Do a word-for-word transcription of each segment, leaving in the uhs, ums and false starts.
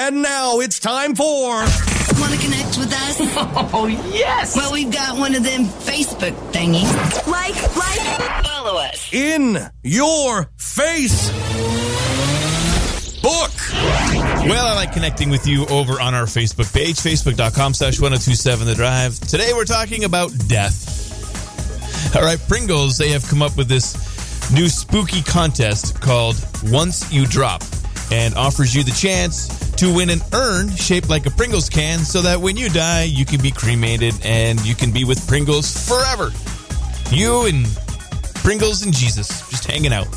And now it's time for... Want to connect with us? Oh, yes! Well, we've got one of them Facebook thingies. Like, like, follow us. In Your Face Book. Well, I like connecting with you over on our Facebook page, facebook.com slash 1027 The Drive. Today we're talking about death. All right, Pringles, they have come up with this new spooky contest called Once You Drop, and offers you the chance to win an urn shaped like a Pringles can so that when you die, you can be cremated and you can be with Pringles forever. You and Pringles and Jesus just hanging out.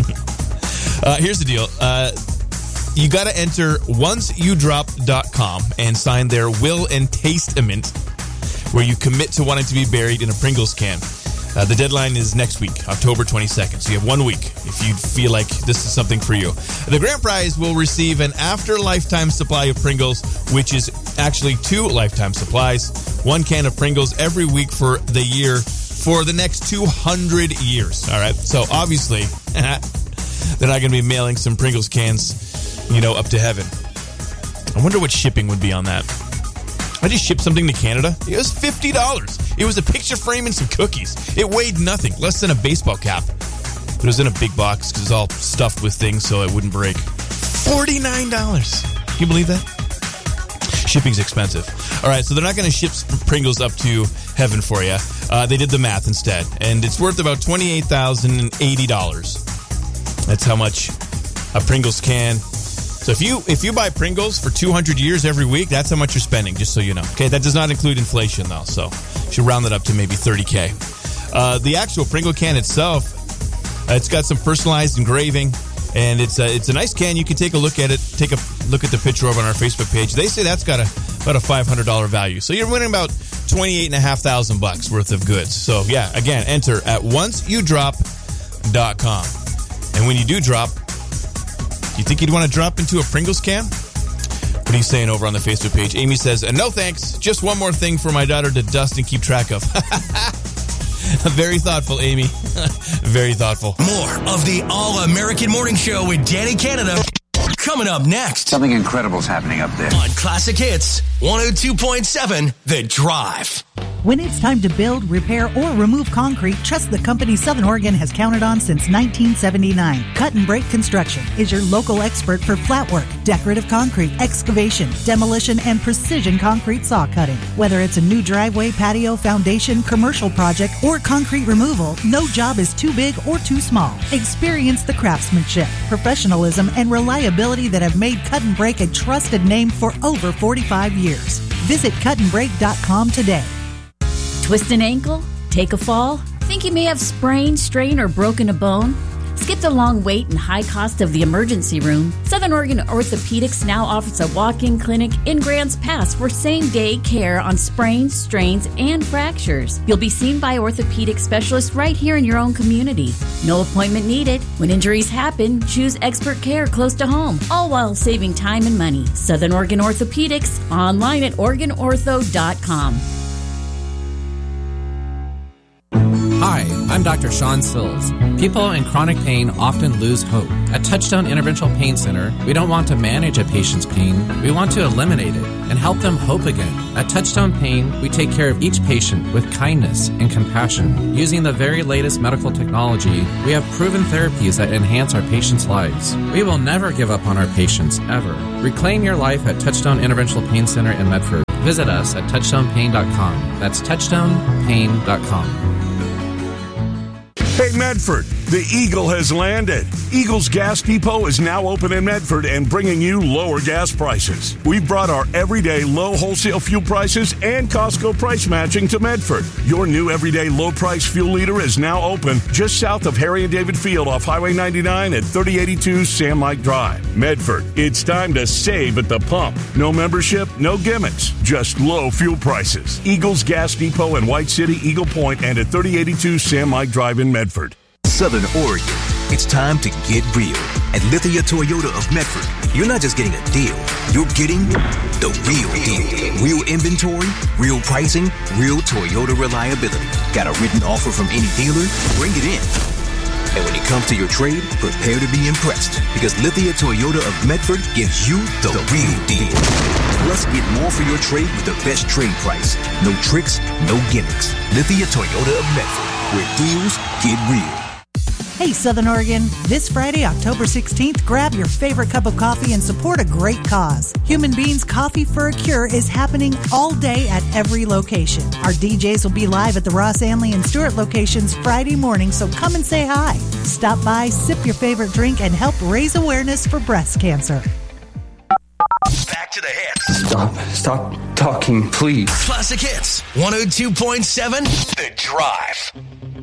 uh, here's the deal. Uh, you got to enter once you drop dot com and sign their will and testament where you commit to wanting to be buried in a Pringles can. Uh, the deadline is next week, October twenty-second, so you have one week if you feel like this is something for you. The grand prize will receive an after-lifetime supply of Pringles, which is actually two lifetime supplies, one can of Pringles every week for the year for the next two hundred years. All right, so obviously, they're not going to be mailing some Pringles cans, you know, up to heaven. I wonder what shipping would be on that. I just shipped something to Canada. It was fifty dollars. It was a picture frame and some cookies. It weighed nothing, less than a baseball cap. But it was in a big box because it was all stuffed with things so it wouldn't break. forty-nine dollars. Can you believe that? Shipping's expensive. All right, so they're not going to ship Pringles up to heaven for you. Uh, they did the math instead, and it's worth about twenty-eight thousand eighty dollars. That's how much a Pringles can. So if you if you buy Pringles for two hundred years every week, that's how much you're spending, just so you know. Okay, that does not include inflation, though, so you should round that up to maybe thirty K. Uh, the actual Pringle can itself, uh, it's got some personalized engraving, and it's a, it's a nice can. You can take a look at it, take a look at the picture over on our Facebook page. They say that's got a about a five hundred dollars value. So you're winning about twenty-eight thousand five hundred bucks worth of goods. So, yeah, again, enter at once you drop dot com. And when you do drop, you think you'd want to drop into a Pringles can? What are you saying over on the Facebook page? Amy says, no thanks. Just one more thing for my daughter to dust and keep track of. Very thoughtful, Amy. Very thoughtful. More of the All-American Morning Show with Danny Canada coming up next. Something incredible is happening up there. On Classic Hits, one oh two point seven The Drive. When it's time to build, repair, or remove concrete, trust the company Southern Oregon has counted on since nineteen seventy-nine. Cut and Break Construction is your local expert for flat work, decorative concrete, excavation, demolition, and precision concrete saw cutting. Whether it's a new driveway, patio, foundation, commercial project, or concrete removal, no job is too big or too small. Experience the craftsmanship, professionalism, and reliability that have made Cut and Break a trusted name for over forty-five years. Visit cut and break dot com today. Twist an ankle? Take a fall? Think you may have sprained, strained, or broken a bone? Skip the long wait and high cost of the emergency room. Southern Oregon Orthopedics now offers a walk-in clinic in Grants Pass for same-day care on sprains, strains, and fractures. You'll be seen by orthopedic specialists right here in your own community. No appointment needed. When injuries happen, choose expert care close to home, all while saving time and money. Southern Oregon Orthopedics, online at oregon ortho dot com. Hi, I'm Doctor Sean Sills. People in chronic pain often lose hope. At Touchstone Interventional Pain Center, we don't want to manage a patient's pain. We want to eliminate it and help them hope again. At Touchstone Pain, we take care of each patient with kindness and compassion. Using the very latest medical technology, we have proven therapies that enhance our patients' lives. We will never give up on our patients, ever. Reclaim your life at Touchstone Interventional Pain Center in Medford. Visit us at touchstone pain dot com. That's touchstone pain dot com. Hey, Medford, the Eagle has landed. Eagle's Gas Depot is now open in Medford and bringing you lower gas prices. We've brought our everyday low wholesale fuel prices and Costco price matching to Medford. Your new everyday low price fuel leader is now open just south of Harry and David Field off Highway ninety-nine at thirty eighty-two Sam Lake Drive. Medford, it's time to save at the pump. No membership, no gimmicks, just low fuel prices. Eagle's Gas Depot in White City, Eagle Point, and at thirty eighty-two Sam Lake Drive in Medford. Southern Oregon, it's time to get real. At Lithia Toyota of Medford, you're not just getting a deal, you're getting the real deal. Real inventory, real pricing, real Toyota reliability. Got a written offer from any dealer? Bring it in. And when it comes to your trade, prepare to be impressed, because Lithia Toyota of Medford gives you the real deal. Plus, get more for your trade with the best trade price. No tricks, no gimmicks. Lithia Toyota of Medford, where deals get real. Hey, Southern Oregon. This Friday, October sixteenth, grab your favorite cup of coffee and support a great cause. Human Beings Coffee for a Cure is happening all day at every location. Our D Js will be live at the Ross Anley and Stewart locations Friday morning, so come and say hi. Stop by, sip your favorite drink, and help raise awareness for breast cancer. Back to the hits. Stop. Stop talking, please. Classic Hits. one oh two point seven The Drive.